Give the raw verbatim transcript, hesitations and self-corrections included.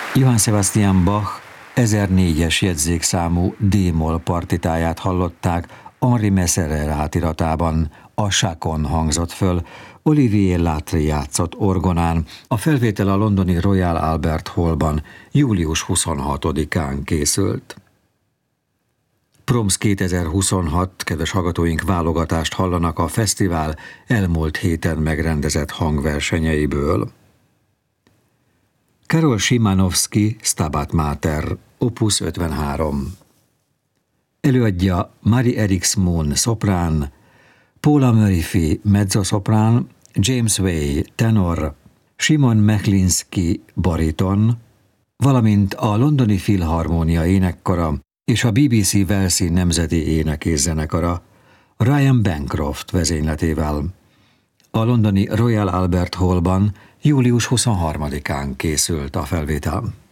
Johann Sebastian Bach ezernégyes jegyzékszámú D-moll partitáját hallották Henri Messerer átiratában, a Chacon hangzott föl, Olivier Latry játszott orgonán, a felvétel a londoni Royal Albert Hallban július huszonhatodikán készült. Proms kétezer-huszonhat, kedves hallgatóink, válogatást hallanak a fesztivál elmúlt héten megrendezett hangversenyeiből. Karol Szymanowski, Stabat Mater, opus ötvenhárom. Előadja Mary Eriksmoon, szoprán, Paula Murphy, mezzoszoprán, James Way, tenor, Simon Mechlinski, bariton, valamint a Londoni Filharmónia énekkara és a bé bé cé Walesi Nemzeti Énekészzenekara Ryan Bancroft vezényletével. A londoni Royal Albert Hallban július huszonharmadikán készült a felvétel.